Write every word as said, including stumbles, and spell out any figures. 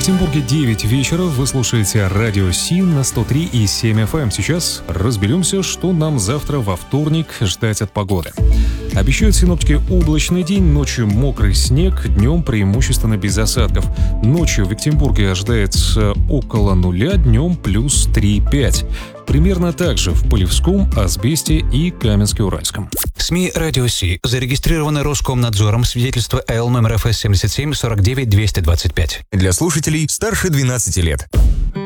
Екатеринбурге девять вечера. Вы слушаете радио СИН на сто три и семь эф эм. Сейчас разберемся, что нам завтра во вторник ждать от погоды. Обещают синоптики облачный день, ночью мокрый снег, днем преимущественно без осадков. Ночью в Екатеринбурге ожидается около нуля, днем плюс три-пять. Примерно так же в Полевском, Асбесте и Каменске-Уральском. СМИ «Радио Си» зарегистрированы Роскомнадзором, свидетельство эл номер эф эс семьдесят семь сорок девять двести двадцать пять. Для слушателей старше двенадцати лет.